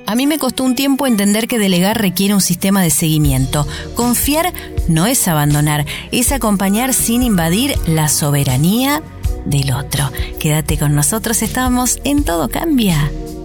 A mí me costó un tiempo entender que delegar requiere un sistema de seguimiento. Confiar no es abandonar, es acompañar sin invadir la soberanía del otro. Quédate con nosotros, estamos en Todo Cambia.